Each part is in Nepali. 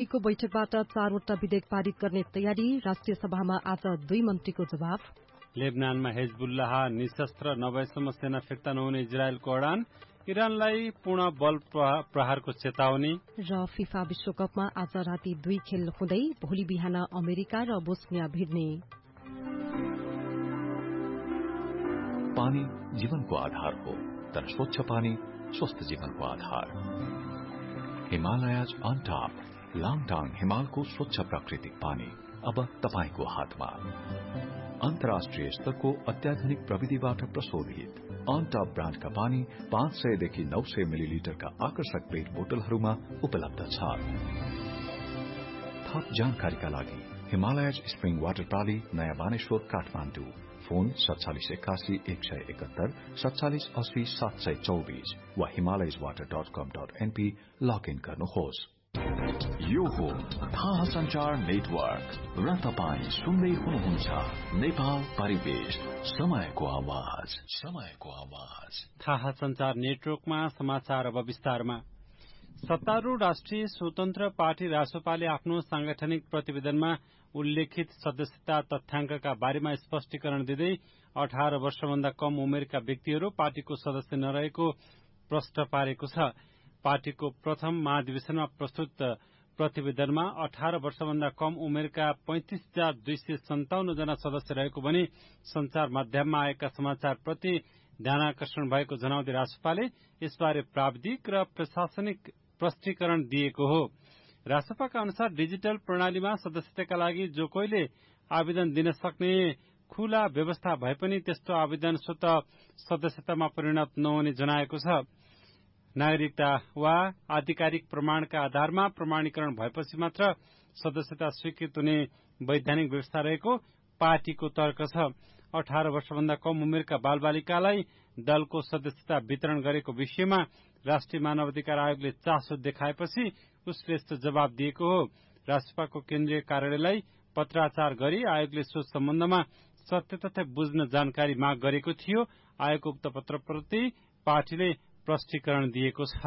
को बैठकबाट 4वटा विधेयक पारित गर्ने तयारी। राष्ट्रिय सभामा आज 2 मन्त्रीको जवाफ। लेबनानमा हिजबुल्लाह निशस्त्र नभएसम्म सेना फिर्ता नहुने इजरायलको अडान। इरानलाई पूर्ण बल प्रहारको चेतावनी। र फिफा विश्वकपमा आज राति 2 खेल हुँदै भोलि बिहान अमेरिका र बोस्निया भिड्ने। पानी जीवनको आधार हो, तर स्वच्छ पानी स्वस्थ जीवनको आधार। हिमालयज अन टप लाङटाङ हिमालको स्वच्छ प्राकृतिक पानी अब तपाईको हातमा। अन्तर्राष्ट्रिय स्तरको अत्याधुनिक प्रविधिबाट प्रशोधित अन टप ब्रान्डका पानी 500 देखि 900 मिलिलिटरका आकर्षक पेट बोतलहरूमा उपलब्ध छ। थप जानकारीका लागि हिमालयज स्प्रिङ वाटर प्राली, नयाँ बानेश्वर, काठमाडौँ। फोन 4781 171 4780 724 वा himalayaswater.com.np लगइन गर्नुहोस्। यो हो थाहा संचार नेटवर्क र तपाईं सुन्दै हुनुहुन्छ नेपाल परिवेश, समयको आवाज। थाहा संचार नेटवर्कमा समाचार अब विस्तारमा। सत्तारूढ़ राष्ट्रिय स्वतन्त्र पार्टी रासोपाले आफ्नो सांगठनिक प्रतिवेदनमा उल्लेखित सदस्यता तथ्याङ्कका बारेमा स्पष्टीकरण दिँदै 18 वर्षभन्दा कम उमेरका व्यक्तिहरू पार्टीको सदस्य नरहेको प्रश्न पारेको छ। पार्टीको प्रथम महाधिवेशनमा प्रस्तुत प्रतिवेदनमा 18 वर्षभन्दा कम उमेरका 35,257 जना सदस्य रहेको भने संचार माध्यममा आएका समाचारप्रति ध्यानाकर्षण भएको जनाउँदै रासोपाले यसबारे प्राविधिक र प्रशासनिक स्पष्टीकरण दिएको हो। रासोपाका अनुसार डिजिटल प्रणालीमा सदस्यताका लागि जो कोहीले आवेदन दिन सक्ने खुला व्यवस्था भए पनि त्यस्तो आवेदन स्वत सदस्यतामा परिणत नहुने जनाएको छ। नागरिकता वा आधिकारिक प्रमाणका आधारमा प्रमाणीकरण भएपछि मात्र सदस्यता स्वीकृत हुने वैधानिक व्यवस्था रहेको पार्टीको तर्क छ। 18 वर्षभन्दा कम उमेरका बालबालिकालाई दलको सदस्यता वितरण गरेको विषयमा राष्ट्रिय मानवाधिकार आयोगले चासो देखाएपछि उसले यस्तो जवाब दिएको हो। रासपाको केन्द्रीय कार्यालयलाई पत्राचार गरी आयोगले सो सम्बन्धमा सत्य तथ्य बुझ्न जानकारी माग गरेको थियो। आयोगको उक्त पत्रप्रति पार्टीले स्पष्टीकरण दिएको छ।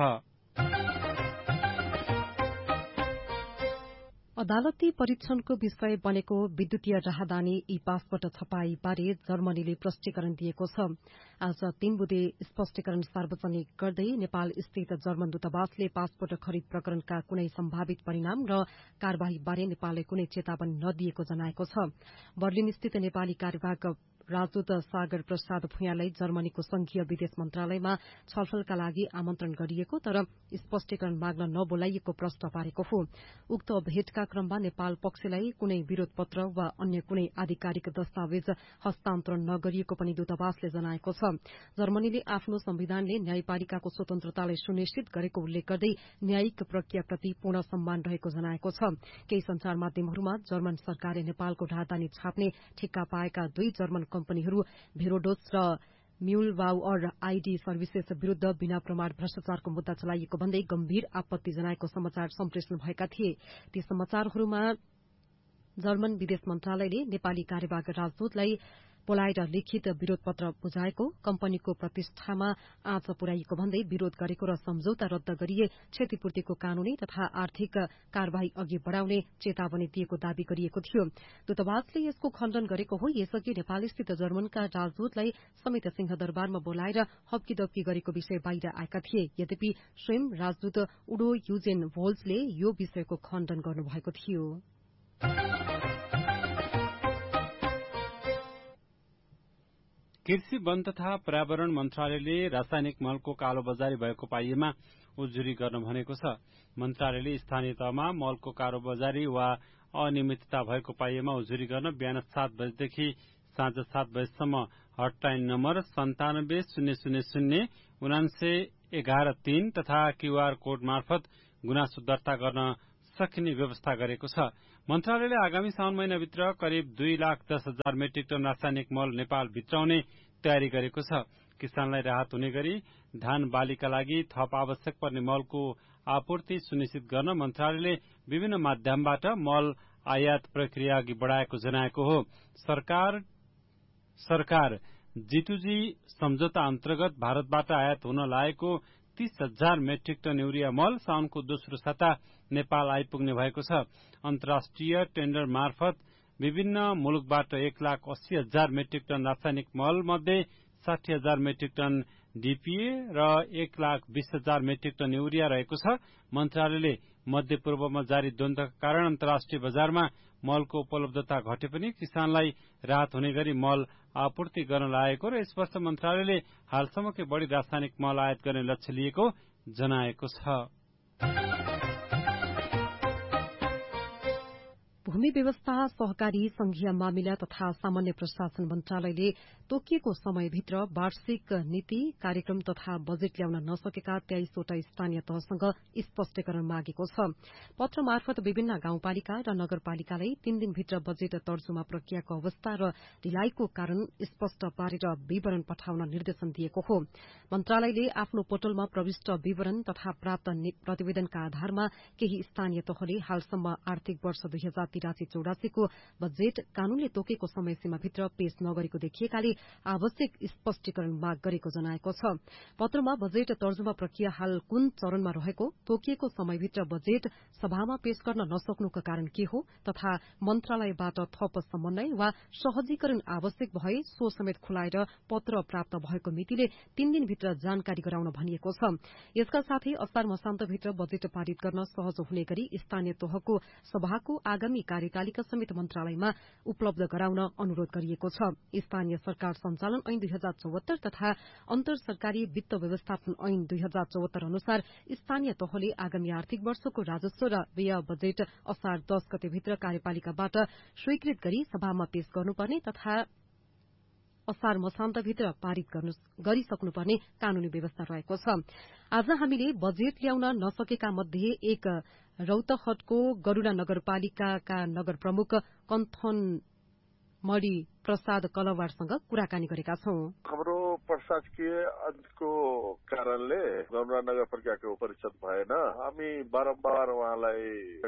अदालती परीक्षणको विषय बनेको विद्युतीय राहदानी ई पासपोर्ट छपाई बारे जर्मनीले स्पष्टीकरण दिएको छ। आज 3 बुँदे स्पष्टीकरण सार्वजनिक गर्दै नेपाल स्थित जर्मन दूतावासले पासपोर्ट खरिद प्रकरणका कुनै सम्भावित परिणाम र कार्यवाही बारे नेपालले कुनै चेतावनी नदिएको जनाएको छ। बर्लिन स्थित नेपाली कार्यवाहक राजदूत सागर प्रसाद भुइँयालाई जर्मनीको संघीय विदेश मन्त्रालयमा छलफलका लागि आमन्त्रण गरिएको तर स्पष्टीकरण माग्न नबोलाइएको प्रश्न पारेको हो। उक्त भेटका क्रममा नेपाल पक्षलाई कुनै विरोध पत्र वा अन्य कुनै आधिकारिक दस्तावेज हस्तान्तरण नगरिएको पनि दूतावासले जनाएको छ। जर्मनीले आफ्नो संविधानले न्यायपालिकाको स्वतन्त्रतालाई सुनिश्चित गरेको उल्लेख गर्दै न्यायिक प्रक्रियाप्रति पूर्ण सम्मान रहेको जनाएको छ। केही संचार माध्यमहरूमा जर्मन सरकारले नेपालको राजधानी छाप्ने ठिक्का पाएका 2 जर्मन कम्पनीहरू भेरोडोस र म्युलबाउअर आईडी सर्भिसेस विरूद्ध बिना प्रमाण भ्रष्टाचारको मुद्दा चलाइएको भन्दै गम्भीर आपत्ति जनाएको समाचार सम्प्रेषण भएका थिए। ती समाचारहरूमा जर्मन विदेश मन्त्रालयले नेपाली कार्यवाहक राजदूतलाई बोलाएर लिखित विरोध पत्र बुझाएको, कम्पनीको प्रतिष्ठामा आँच पुर्याइएको भन्दै विरोध गरेको र सम्झौता रद्द गरिए क्षतिपूर्तिको कानूनी तथा आर्थिक कार्यवाही अघि बढ़ाउने चेतावनी दिएको दावी गरिएको थियो। दूतावासले यसको खण्डन गरेको हो। यसअघि नेपालस्थित जर्मनका राजदूतलाई समेत सिंहदरबारमा बोलाएर हप्कीदप्की गरेको विषय बाहिर आएका थिए। यद्यपि स्वयं राजदूत उडो युजेन भोल्जले यो विषयको खण्डन गर्नुभएको थियो। कृषि वन तथा पर्यावरण मन्त्रालयले रासायनिक मलको कालोबजारी भएको पाइएमा उजुरी गर्न भनेको छ। मन्त्रालयले स्थानीय तहमा मलको कालोबजारी वा अनियमितता भएको पाइएमा उजुरी गर्न बिहान 7 बजेदेखि साँझ 7 बजेसम्म हटलाइन नम्बर 97 000 1911 तथा क्यूआर कोड मार्फत गुनासो दर्ता गर्न सकिने व्यवस्था गरेको छ। मन्त्रालयले आगामी साउन महिनाभित्र करिब 2,10,000 मेट्रिक टन रासायनिक मल नेपाल भित्राउने तयारी गरेको छ। किसानलाई राहत हुने गरी धान बालीका लागि थप आवश्यक पर्ने मलको आपूर्ति सुनिश्चित गर्न मन्त्रालयले विभिन्न माध्यमबाट मल आयात प्रक्रिया अघि बढ़ाएको जनाएको हो। सरकार G2G सम्झौता अन्तर्गत भारतबाट आयात हुन लागेको 30,000 मेट्रिक टन युरिया मल साउनको दोस्रो साता नेपाल आइपुग्ने भएको छ। अन्तर्राष्ट्रिय टेन्डर मार्फत विभिन्न मुलुकबाट 1,80,000 मेट्रिक टन रासायनिक मल मध्ये 60,000 मेट्रिक टन डीपीए र 1,20,000 मेट्रिक टन युरिया रहेको छ। मन्त्रालयले मध्यपूर्वमा जारी द्वन्द्वका कारण अन्तर्राष्ट्रिय बजारमा मलको उपलब्धता घटे पनि किसानलाई राहत हुने गरी मल आपूर्ति गर्न लागेको र यस वर्ष मन्त्रालयले हालसम्मकै बढी रासायनिक मल आयात गर्ने लक्ष्य लिएको जनाएको छ। भूमि व्यवस्था, सहकारी संघीय मामिला तथा सामान्य प्रशासन मन्त्रालयले तोकिएको समयभित्र वार्षिक नीति कार्यक्रम तथा बजेट ल्याउन नसकेका 23वटा स्थानीय तहसँग स्पष्टीकरण मागेको छ। पत्र मार्फत विभिन्न गाउँपालिका र नगरपालिकालाई 3 दिनभित्र बजेट तर्जुमा प्रक्रियाको अवस्था र ढिलाइको कारण स्पष्ट पारेर विवरण पठाउन निर्देशन दिएको हो। मन्त्रालयले आफ्नो पोर्टलमा प्रविष्ट विवरण तथा प्राप्त प्रतिवेदनका आधारमा केही स्थानीय तहले हालसम्म आर्थिक वर्ष 2083-84 को बजेट कानूनले तोकेको समयसीमाभित्र पेश नगरेको देखिएकाले आवश्यक स्पष्टीकरण माग गरेको जनाएको छ। पत्रमा बजेट तर्जुमा प्रक्रिया हाल कुन चरणमा रहेको, तोकिएको समयभित्र बजेट सभामा पेश गर्न नसक्नुका कारण के हो तथा मन्त्रालयबाट थप समन्वय वा सहजीकरण आवश्यक भए सो समेत खुलाएर पत्र प्राप्त भएको मितिले 3 दिनभित्र जानकारी गराउन भनिएको छ। यसका साथै असार मसान्तभित्र बजेट पारित गर्न सहज हुने गरी स्थानीय तहको सभाको आगामी कार्यकालिका समेत मन्त्रालयमा उपलब्ध गराउन अनुरोध गरिएको छ। स्थानीय सरकार सञ्चालन ऐन 2074 तथा अन्तर सरकारी वित्त व्यवस्थापन ऐन 2074 अनुसार स्थानीय तहले आगामी आर्थिक वर्षको राजस्व र व्यय बजेट असार 10 गतेभित्र कार्यपालिकाबाट स्वीकृत गरी सभामा पेश गर्नुपर्ने तथा असार मसान्तभित्र पारित गरिसक्नुपर्ने कानूनी व्यवस्था रहेको छ। आज हामीले बजेट ल्याउन नसकेका मध्ये एक रौतहटको गरूडा नगरपालिकाका नगर प्रमुख कन्थन मणि प्रसाद कलवारसँग कुराकानी गरेका छौं। हाम्रो प्रशासकीयको कारणले गरूडा नगरपालिकाको परिषद भएन। हामी बारम्बार उहाँलाई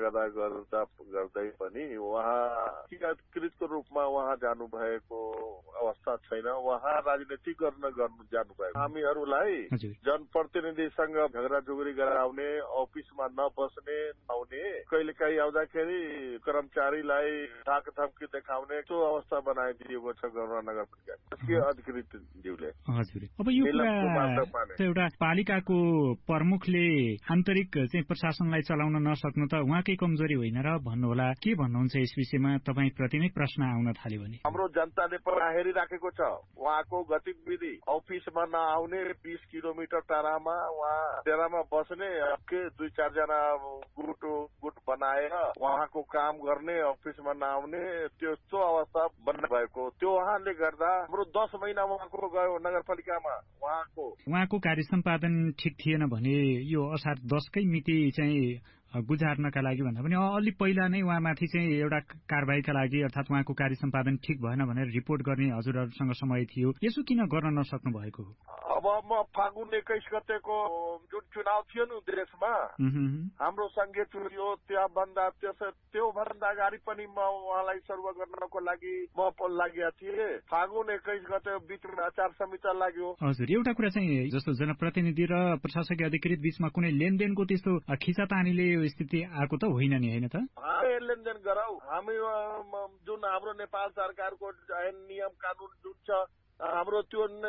गर्दै पनि उहाँ अधिकृतको रूपमा उहाँ जानुभएको अवस्था छैन। उहाँ राजनीति गर्न जानुभएको। हामीहरूलाई जनप्रतिनिधिसँग झगडाझुगडी गराउने, अफिसमा नबस्ने, आउने, कहिलेकाहीँ आउँदाखेरि कर्मचारीलाई धमकी देखाउने त्यो अवस्था बनाइदिएको छ गरूडा नगरपालिका अधिकृत ज्यूले। हजुर, अब यो एउटा पालिकाको प्रमुखले आन्तरिक चाहिँ प्रशासनलाई चलाउन नसक्नु त उहाँकै कमजोरी होइन र भन्नुहोला। के भन्नुहुन्छ यस विषयमा? तपाईँ प्रति नै प्रश्न आउन थाल्यो भने हाम्रो जनताले पहिला हेरिराखेको छ। उहाँको गतिविधि अफिसमा नआउने, 20 किलोमिटर टाढामा उहाँ डेरामा बस्ने, 2-4 जना गुट बनाएर उहाँको काम गर्ने, अफिसमा नआउने, त्यस्तो अवस्था बन्न भएको। त्यो उहाँले गर्दा हाम्रो 10 महिना उहाँको गयो नगरपालिकामा। उहाँको कार्य सम्पादन ठिक थिएन भने यो असार 10 कै मिति चाहिँ गुजार्नका लागि भन्दा पनि अलि पहिला नै उहाँमाथि चाहिँ एउटा कारबाहीका लागि अर्थात् उहाँको कार्य सम्पादन ठिक भएन भनेर रिपोर्ट गर्ने हजुरहरूसँग समय थियो। यसो किन गर्न नसक्नु भएको? अब म फागुन 21 गतेको जुन चुनाव थियो नि देशमा, हाम्रो संघीय चुनाव त्यो भन्दा अगाडि पनि म उहाँलाई सर्व गर्नको लागि म लागेका थिएँ। फागुन 21 गते बीचमा आचार संहिता लाग्यो। हजुर, एउटा कुरा चाहिँ जस्तो जनप्रतिनिधि र प्रशासकीय अधिकृत बीचमा कुनै लेनदेनको त्यस्तो खिचातानीले स्थिति आएको त होइन नि, होइन त? लेनदेन गरौ। हामी जुन हाम्रो नेपाल सरकारको नियम कानून जुन छ हाम्रो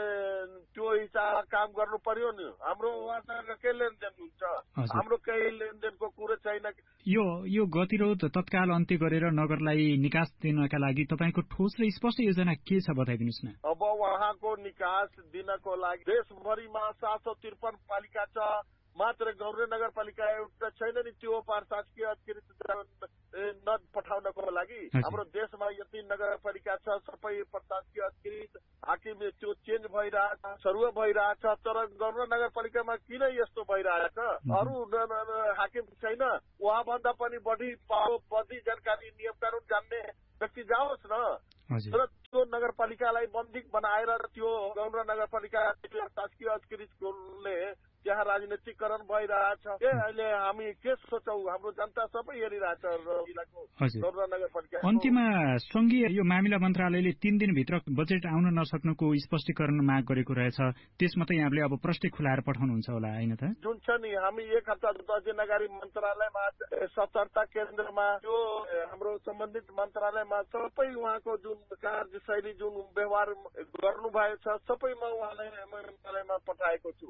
त्यो हिसाब काम गर्नु पर्यो नि। हाम्रो उहाँसँग के लेनदेन हुन्छ? हाम्रो केही लेनदेनको कुरो छैन। यो गतिरोध तत्काल अन्त्य गरेर नगरलाई निकास दिनका लागि तपाईँको ठोस र स्पष्ट योजना के छ बताइदिनुहोस् न। अब उहाँको निकास दिनको लागि देशभरिमा 753 पालिका छ, मात्र गौरी नगरपालिका एउटा छैन नि। त्यो प्रशासकीय अधिकृत न पठाउनको लागि हाम्रो देशमा यति नगरपालिका छ, सबै प्रशासकीय अधिकृत हाकिम त्यो चेन्ज भइरहेछ, सर्व भइरहेछ। तर गौरी नगरपालिकामा किन यस्तो भइरहेछ? अरू हाकिम छैन, उहाँ भन्दा पनि बढी जानकारी नियम कानून जान्ने व्यक्ति जाओस् न। तर त्यो नगरपालिकालाई बन्दी बनाएर त्यो गौरी नगरपालिका प्रशासकीय अधिकृतले त्यहाँ राजनीतिकरण भइरहेछ। अहिले हामी के सोचौँ, हाम्रो जनता सबै हेरिरहेछ गौरव नगरपालिका। अन्तिममा संघीय यो मामिला मन्त्रालयले 3 दिनभित्र बजेट आउन नसक्नुको स्पष्टीकरण माग गरेको रहेछ। त्यसमा त यहाँले अब प्रष्टै खुलाएर पठाउनुहुन्छ होला हैन त? जुन छ नि, हामी 1 हप्ता 10 दिन अगाडि मन्त्रालयमा सतर्कता केन्द्रमा जो हाम्रो सम्बन्धित मन्त्रालयमा सबै उहाँको जुन कार्यशैली जुन व्यवहार गर्नु भएको छ सबैमा उहाँलाई मन्त्रालयमा पठाएको छु।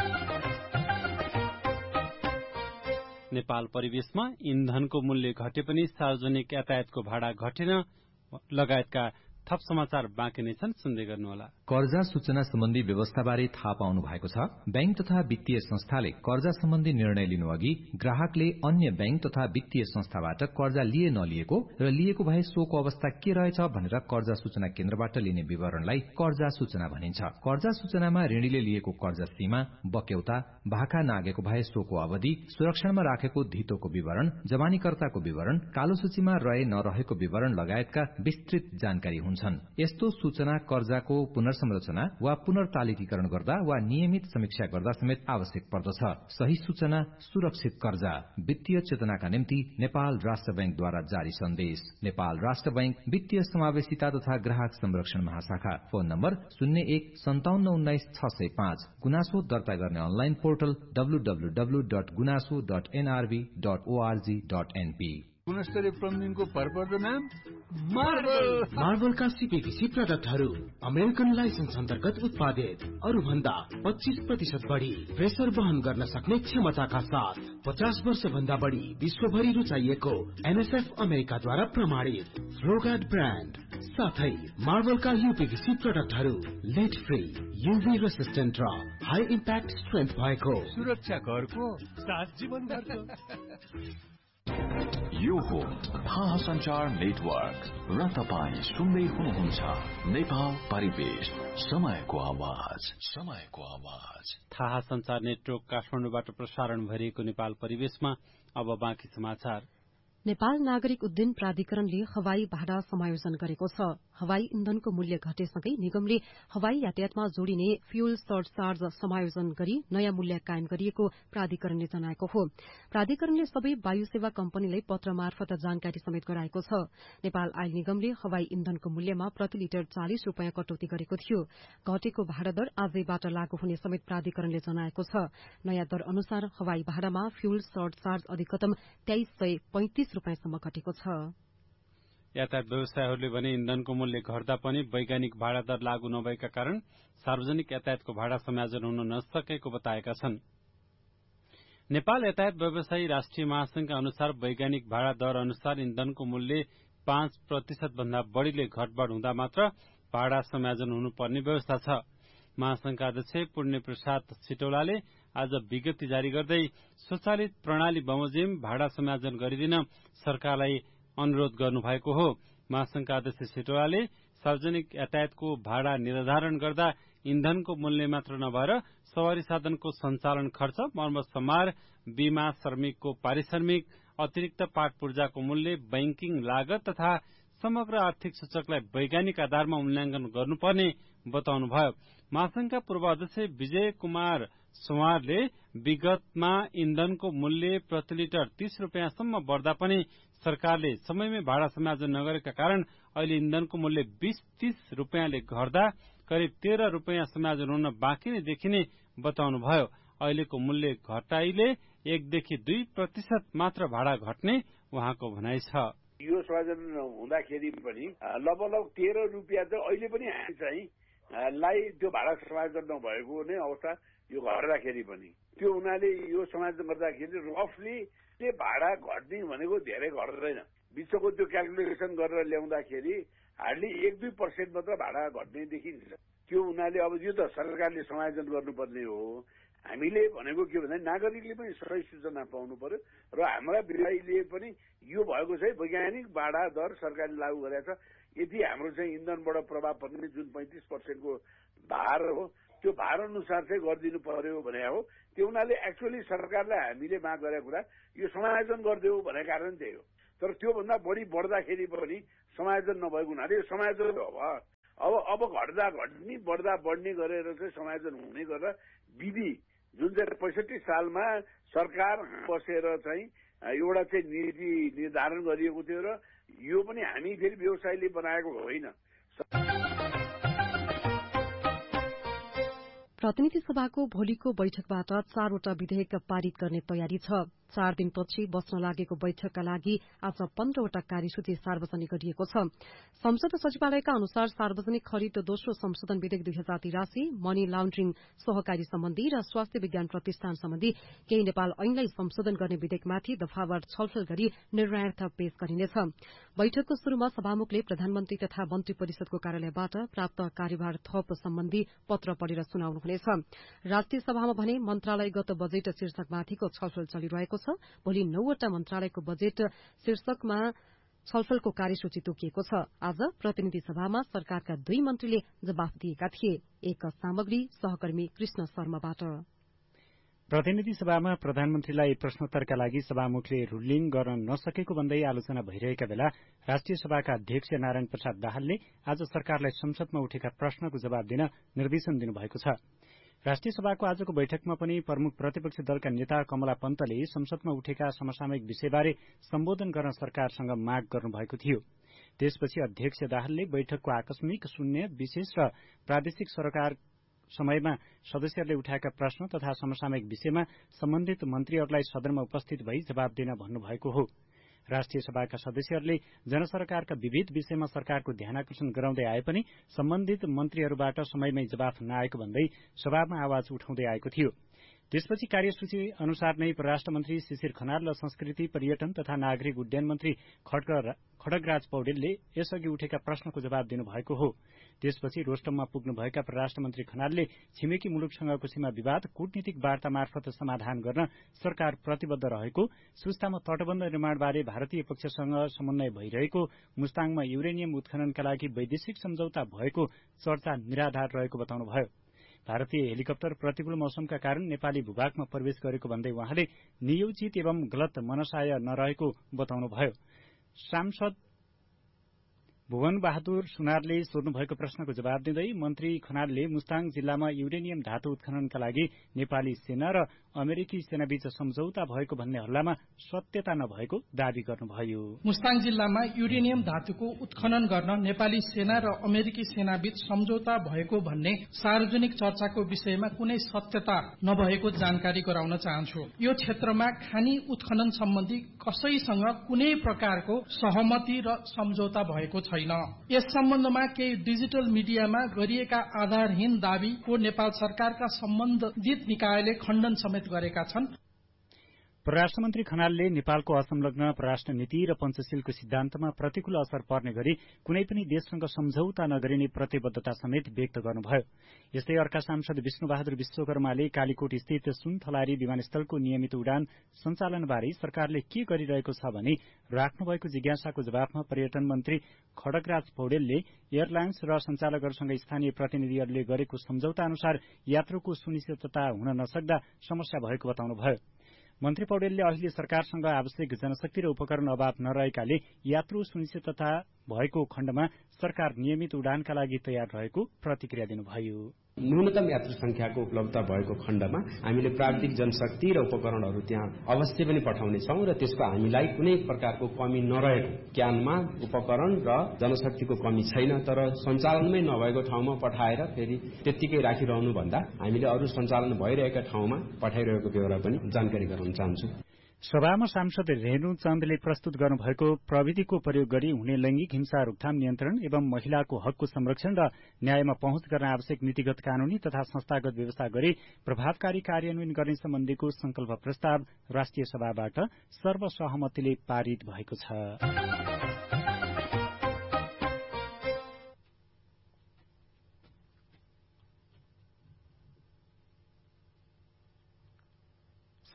नेपाल परिवेशमा इन्धनको मूल्य घटे पनि सार्वजनिक यातायातको भाडा घटेन लगायतका थप समाचार बाँकी नै छन्, सुन्दै गर्नुहोला। कर्जा सूचना सम्बन्धी व्यवस्थाबारे थाहा पाउनु भएको छ। बैंक तथा वित्तीय संस्थाले कर्जा सम्बन्धी निर्णय लिनु अघि ग्राहकले अन्य बैंक तथा वित्तीय संस्थाबाट कर्जा लिए नलिएको र लिएको भए सोको अवस्था के रहेछ भनेर कर्जा सूचना केन्द्रबाट लिने विवरणलाई कर्जा सूचना भनिन्छ। कर्जा सूचनामा ऋणीले लिएको कर्जा सीमा, बक्यौता, भाका नागेको भए सोको अवधि, सुरक्षामा राखेको धितोको विवरण, जमानीकर्ताको विवरण, कालो सूचीमा रहे नरहेको विवरण लगायतका विस्तृत जानकारी हुन्छन्। यस्तो सूचना कर्जाको पुनर्संरचना वा पुनर्तालिकीकरण गर्दा वा नियमित समीक्षा गर्दा समेत आवश्यक पर्दछ। सही सूचना, सुरक्षित कर्जा। वित्तीय चेतनाका निम्ति नेपाल राष्ट्र बैंकद्वारा जारी सन्देश। नेपाल राष्ट्र बैंक वित्तीय समावेशिता तथा ग्राहक संरक्षण महाशाखा। Phone number 01-5719-605। गुनासो दर्ता गर्ने अनलाइन पोर्टल www.gunaso.nrv.org.np। गुणस्तरीय प्लम्बिङको भरपर्दो नाम मार्बलका सीपीभीसी प्रडक्टहरू अमेरिकन लाइसेन्स अन्तर्गत उत्पादित, अरू भन्दा 25% बढ़ी प्रेसर वहन गर्न सक्ने क्षमताका साथ 50 वर्ष भन्दा बढ़ी विश्वभरि रुचाइएको NSF अमेरिकाद्वारा प्रमाणित फ्लोगार्ड ब्रान्ड साथै मार्बलका यूपीभीसी प्रडक्टहरू लेड फ्री, यूभी रेसिस्टेन्ट र हाई इम्प्याक्ट स्ट्रेन्थ भएको सुरक्षा घरको साथ जीवनभरको। यो हो थाहा संचार नेटवर्क र तपाईँ सुन्दै हुनुहुन्छ नेपाल परिवेश, समयको आवाज। थाहा संचार नेटवर्क काठमाडौँबाट प्रसारण भइरहेको नेपाल परिवेशमा अब बाँकी समाचार। नेपाल नागरिक उड्डयन प्राधिकरणले हवाई भाडा समायोजन गरेको छ। हवाई इन्धनको मूल्य घटेसँगै निगमले हवाई यातायातमा जोडिने फ्यूल सर्टचार्ज समायोजन गरी नयाँ मूल्य कायम गरिएको प्राधिकरणले जनाएको हो। प्राधिकरणले सबै वायु सेवा कम्पनीलाई पत्र मार्फत जानकारी समेत गराएको छ। नेपाल आयल निगमले हवाई इन्धनको मूल्यमा प्रति लिटर 40 रूपियाँ कटौती गरेको थियो। घटेको भाडा दर आजैबाट लागू हुने समेत प्राधिकरणले जनाएको छ। नयाँ दर अनुसार हवाई भाडामा फ्यूल सर्टचार्ज अधिकतम 2335 रूपियाँसम्म घटेको छ। यातायात व्यवसायहरूले भने इन्धनको मूल्य घट्दा पनि वैज्ञानिक भाडा दर लागू नभएका कारण सार्वजनिक यातायातको भाडा समायोजन हुन नसकेको बताएका छन्। नेपाल यातायात व्यवसायी राष्ट्रिय महासंघका अनुसार वैज्ञानिक भाडा दर अनुसार इन्धनको मूल्य 5% भन्दा बढ़ीले घटबढ़ हुँदा मात्र भाडा समायोजन हुनुपर्ने व्यवस्था छ। महासंघका अध्यक्ष पुण्य प्रसाद सिटौलाले आज विज्ञप्ति जारी गर्दै स्वचालित प्रणाली बमोजिम भाडा समायोजन गरिदिन सरकारलाई अनुरोध गर्नुभएको हो। महासंघका अध्यक्ष सिटौलाले सार्वजनिक यातायातको भाडा निर्धारण गर्दा इन्धनको मूल्य मात्र नभएर सवारी साधनको सञ्चालन खर्च, मर्मत सम्हार, बीमा, श्रमिकको पारिश्रमिक, अतिरिक्त पाट पूर्जाको मूल्य, बैंकिङ लागत तथा समग्र आर्थिक सूचकलाई वैज्ञानिक आधारमा मूल्याङ्कन गर्नुपर्ने बताउनुभयो। महासंघका पूर्व अध्यक्ष विजय कुमार सुवारले विगतमा इन्धनको मूल्य प्रति लिटर 30 रूपियाँसम्म बढ्दा पनि सरकारले समयमै भाडा समायोजन नगरेका कारण अहिले इन्धनको मूल्य 20-30 रूपियाँले घट्दा करिब 13 रूपियाँ समायोजन हुन बाँकी नै देखिने बताउनुभयो। अहिलेको मूल्य घटाइले 1-2% मात्र भाडा घट्ने उहाँको भनाइ छ। यो समायोजन हुँदाखेरि पनि लगभग 13 रूपियाँ चाहिँ अहिले पनि चाहिँ लाई त्यो भाडा समायोजन नभएको नै अवस्था यो घट्दाखेरि पनि त्यो हुनाले यो समायोजन गर्दाखेरि रफली त्यो भाडा घट्ने भनेको धेरै घट्दैन। विश्वको त्यो क्यालकुलेसन गरेर ल्याउँदाखेरि हार्डली 1-2% मात्र भाडा घट्ने देखिन्छ। त्यो हुनाले अब यो त सरकारले समायोजन गर्नुपर्ने हो। हामीले भनेको के भन्दा नागरिकले पनि सही सूचना पाउनु पर्यो र हाम्रा व्यवसायीले पनि यो भएको चाहिँ वैज्ञानिक भाडा दर सरकारले लागू गरेको छ। यदि हाम्रो चाहिँ इन्धनबाट प्रभाव पर्ने जुन 35% को भार हो त्यो भार अनुसार चाहिँ गरिदिनु पर्यो भने हो। त्यो हुनाले एक्चुअली सरकारलाई हामीले माग गरेको कुरा यो समायोजन गरिदेऊ भनेको कारण त्यही हो। तर त्योभन्दा बढी बढ्दाखेरि पनि समायोजन नभएको हुनाले यो समायोजन अब घट्दा घट्ने बढ्दा बढ्ने गरेर चाहिँ समायोजन हुने गरेर विधि जुन चाहिँ 65 सालमा सरकार बसेर चाहिँ एउटा चाहिँ नीति निर्धारण गरिएको थियो र यो पनि हामी फेरि व्यवसायले बनाएको होइन। प्रतिनिधि सभाको भोलिको बैठकबाट 4वटा विधेयक पारित गर्ने तयारी छ। 4 दिनपछि बस्न लागेको बैठकका लागि आज 15वटा कार्यसूची सार्वजनिक गरिएको छ। संसद सचिवालयका अनुसार सार्वजनिक खरिद दोस्रो संशोधन विधेयक 2083, मनी लाण्ड्रिङ सहकारी सम्बन्धी र स्वास्थ्य विज्ञान प्रतिष्ठान सम्बन्धी केही नेपाल ऐनलाई संशोधन गर्ने विधेयकमाथि दफावार छलफल गरी निर्णयार्थ पेश गरिनेछ। बैठकको शुरूमा सभामुखले प्रधानमन्त्री तथा मन्त्री परिषदको कार्यालयबाट प्राप्त कार्यभार थप सम्बन्धी पत्र पढेर सुनाउनुहुनेछ। राष्ट्रिय सभामा भने मन्त्रालयगत बजेट शीर्षकमाथिको छलफल चलिरहेको छ। भोलि 9वटा मन्त्रालयको बजेट शीर्षकमा छलफलको कार्यसूची तोकिएको छ। आज प्रतिनिधि सभामा सरकारका 2 मन्त्रीले जवाफ दिएका थिए। एक सामग्री सहकर्मी कृष्ण शर्माबाट। प्रतिनिधि सभामा प्रधानमन्त्रीलाई प्रश्नोत्तरका लागि सभामुखले रुलिङ गर्न नसकेको भन्दै आलोचना भइरहेका बेला राष्ट्रिय सभाका अध्यक्ष नारायण प्रसाद दाहालले आज सरकारलाई संसदमा उठेका प्रश्नको जवाब दिन निर्देशन दिनुभएको छ। राष्ट्रिय सभाको आजको बैठकमा पनि प्रमुख प्रतिपक्षी दलका नेता कमला पन्तले संसदमा उठेका समसामयिक विषयबारे सम्बोधन गर्न सरकारसँग माग गर्नुभएको थियो। त्यसपछि अध्यक्ष दाहालले बैठकको आकस्मिक, शून्य, विशेष र प्रादेशिक सरकार समयमा सदस्यहरूले उठाएका प्रश्न तथा समसामयिक विषयमा सम्बन्धित मन्त्रीहरूलाई सदनमा उपस्थित भई जवाब दिन भन्नुभएको हो। राष्ट्रिय सभाका सदस्यहरूले जनसरकारका विविध विषयमा सरकारको ध्यानाकर्षण गराउँदै आए पनि सम्बन्धित मन्त्रीहरूबाट समयमै जवाफ नआएको भन्दै सभामा आवाज उठाउँदै आएको थियो। त्यसपछि कार्यसूची अनुसार नै परराष्ट्र मन्त्री शिशिर खनाल र संस्कृति, पर्यटन तथा नागरिक उड्डयन मन्त्री खड्गराज पौडेलले यसअघि उठेका प्रश्नको जवाब दिनुभएको हो। त्यसपछि रोस्टममा पुग्नुभएका परराष्ट्र मन्त्री खनालले छिमेकी मुलुकसँगको सीमा विवाद कूटनीतिक वार्ता मार्फत समाधान गर्न सरकार प्रतिबद्ध रहेको, सुस्तामा तटबन्ध निर्माणबारे भारतीय पक्षसँग समन्वय भइरहेको, मुस्ताङमा युरेनियम उत्खननका लागि वैदेशिक सम्झौता भएको चर्चा निराधार रहेको बताउनुभयो। भारतीय हेलिकप्टर प्रतिकूल मौसमका कारण नेपाली भूभागमा प्रवेश गरेको भन्दै उहाँले नियोजित एवं गलत मनसाय नरहेको बताउनुभयो। सांसद भुवन बहादुर सुनारले सोध्नुभएको प्रश्नको जवाब दिँदै मन्त्री खनालले मुस्ताङ जिल्लामा युरेनियम धातु उत्खननका लागि नेपाली सेना र अमेरिकी सेनाबीच सम्झौता भएको भन्ने हल्लामा सत्यता नभएको दावी गर्नुभयो। मुस्ताङ जिल्लामा युरेनियम धातुको उत्खनन गर्न नेपाली सेना र अमेरिकी सेनाबीच सम्झौता भएको भन्ने सार्वजनिक चर्चाको विषयमा कुनै सत्यता नभएको जानकारी गराउन चाहन्छु। यो क्षेत्रमा खानी उत्खनन सम्बन्धी कसैसँग कुनै प्रकारको सहमति र सम्झौता भएको छैन। यस सम्बन्धमा केही डिजिटल मिडियामा गरिएका आधारहीन दावीको नेपाल सरकारका सम्बन्धित निकायले खण्डन समेत गरेका छन्। परराष्ट्र मन्त्री खनालले नेपालको असंलग्न परराष्ट्र नीति र पञ्चशीलको सिद्धान्तमा प्रतिकूल असर पर्ने गरी कुनै पनि देशसँग सम्झौता नगरिने प्रतिबद्धता समेत व्यक्त गर्नुभयो। यस्तै अर्का सांसद विष्णुबहादुर विश्वकर्माले कालीकोट स्थित सुनथलारी विमानस्थलको नियमित उडान सञ्चालनबारे सरकारले के गरिरहेको छ भने राख्नुभएको जिज्ञासाको जवाफमा पर्यटन मन्त्री खड्गराज पौडेलले एयरलाइन्स र सञ्चालकहरूसँग स्थानीय प्रतिनिधिहरूले गरेको सम्झौता अनुसार यात्रुको सुनिश्चितता हुन नसक्दा समस्या भएको बताउनुभयो। मन्त्री पौडेलले अहिले सरकारसँग आवश्यक जनशक्ति र उपकरण अभाव नरहेकाले यात्रु सुनिश्चितता भएको खण्डमा सरकार नियमित उडानका लागि तयार रहेको प्रतिक्रिया दिनुभयो। न्यूनतम यात्रु संख्याको उपलब्धता भएको खण्डमा हामीले प्राविधिक जनशक्ति र उपकरणहरू त्यहाँ अवश्य पनि पठाउने छौं र त्यसको हामीलाई कुनै प्रकारको कमी नरहेको, ज्ञानमा उपकरण र जनशक्तिको कमी छैन। तर सञ्चालनमै नभएको ठाउँमा पठाएर फेरि त्यत्तिकै राखिरहनु भन्दा हामीले अरू सञ्चालन भइरहेका ठाउँमा पठाइरहेको बेहोरा पनि जानकारी गराउन चाहन्छु। सभामा सांसद रेणु चन्दले प्रस्तुत गर्नुभएको प्रविधिको प्रयोग गरी हुने लैंगिक हिंसा रोकथाम नियन्त्रण एवं महिलाको हकको संरक्षण र न्यायमा पहुँच गर्न आवश्यक नीतिगत कानूनी तथा संस्थागत व्यवस्था गरी प्रभावकारी कार्यान्वयन गर्ने सम्बन्धीको संकल्प प्रस्ताव राष्ट्रिय सभाबाट सर्वसहमतिले पारित भएको छ।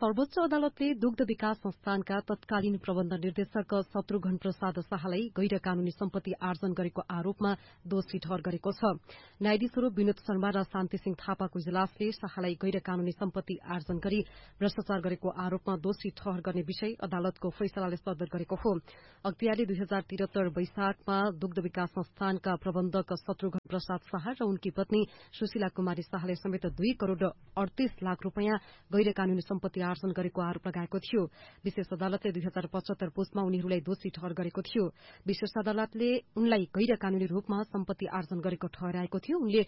सर्वोच्च अदालतले दुग्ध विकास संस्थानका तत्कालीन प्रबन्ध निर्देशक शत्रुघ्न प्रसाद शाहलाई गैर कानूनी सम्पत्ति आर्जन गरेको आरोपमा दोषी ठहर गरेको छ। न्यायाधीशहरू विनोद शर्मा र शान्ति सिंह थापाको इजलासले शाहलाई गैर कानूनी सम्पत्ति आर्जन गरी भ्रष्टाचार गरेको आरोपमा दोषी ठहर गर्ने विषय अदालतको फैसलाले सदर गरेको हो। अख्तियारले 2073 वैशाखमा दुग्ध विकास संस्थानका प्रबन्धक शत्रुघ्न प्रसाद शाह र उनकी पत्नी सुशीला कुमारी शाहले समेत 2 करोड़ 38 लाख रूपियाँ गैर कानूनी सम्पत्ति आर्जन गरेको आरोप लगाएको थियो। विशेष अदालतले 2075 पुसमा उनीहरूलाई दोषी ठहर गरेको थियो। विशेष अदालतले उनलाई गैर कानूनी रूपमा सम्पत्ति आर्जन गरेको ठहराएको थियो। उनले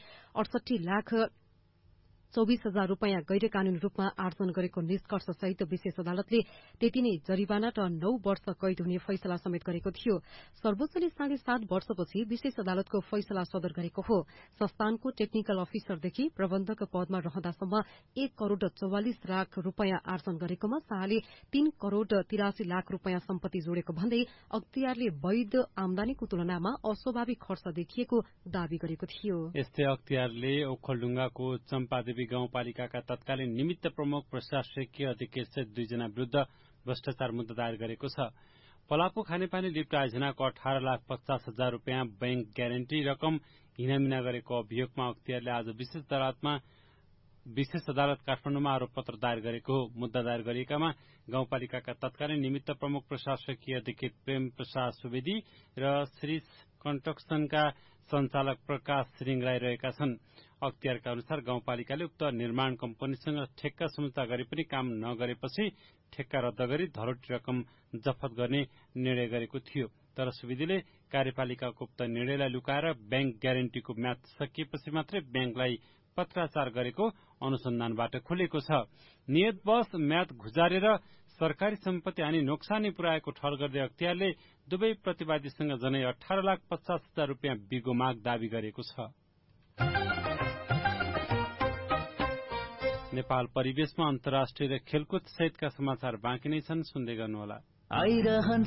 68,24,000 रूपियाँ गैर कानूनी रूपमा आर्जन गरेको निष्कर्ष सहित विशेष अदालतले त्यति नै जरिवाना र 9 वर्ष कैद हुने फैसला समेत गरेको थियो। सर्वोच्चले 7.5 वर्षपछि विशेष अदालतको फैसला सदर गरेको हो। संस्थानको टेक्निकल अफिसरदेखि प्रबन्धक पदमा रहँदासम्म 1 करोड़ 44 लाख रूपियाँ आर्जन गरेकोमा शाहले 3 करोड़ 83 लाख रूपियाँ सम्पत्ति जोडेको भन्दै अख्तियारले वैध आमदानीको तुलनामा अस्वाभाविक खर्च देखिएको दावी गरेको थियो। यस्तै अख्तियारले ओखलढुङ्गाको चम्पादेवी गाउँपालिकाका तत्कालीन निमित्त प्रमुख प्रशासकीय अधिकृत सहित 2 जना विरूद्ध भ्रष्टाचार मुद्दा दायर गरेको छ। पलापु खानेपानी लिफ्ट आयोजनाको 18,50,000 रूपियाँ बैंक ग्यारेन्टी रकम हिनामिना गरेको अभियोगमा अख्तियारले आज विशेष अदालत काठमाडौँमा आरोपपत्र दायर गरेको हो। मुद्दा दायर गरिएकामा गाउँपालिकाका तत्कालीन निमित्त प्रमुख प्रशासकीय अधिकृत प्रेम प्रसाद सुवेदी र श्री कन्स्ट्रक्सनका सञ्चालक प्रकाश श्रृंगराई रहेका छन्। अख्तियारका अनुसार गाउँपालिकाले उक्त निर्माण कम्पनीसँग ठेक्का समुझौता गरे पनि काम नगरेपछि ठेक्का रद्द गरी धरोटी रकम जफत गर्ने निर्णय गरेको थियो। तर सुवेदीले कार्यपालिकाको उक्त निर्णयलाई लुकाएर बैंक ग्यारेन्टीको म्याद सकिएपछि मात्रै बैंकलाई पत्राचार गरेको अनुसन्धानबाट खुलेको छ। नियतवश म्याद गुजारेर सरकारी सम्पत्ति हानि नोक्सानी पुर्याएको ठहर गर्दै अख्तियारले दुवै प्रतिवादीसँग जनै 18,50,000 रूपियाँ बिगो माग दावी गरेको छ। नेपाल परिवेशमा अन्तर्राष्ट्रिय र खेलकुद सहितका समाचार बाँकी नै छन्, सुन्दै गर्नुहोला।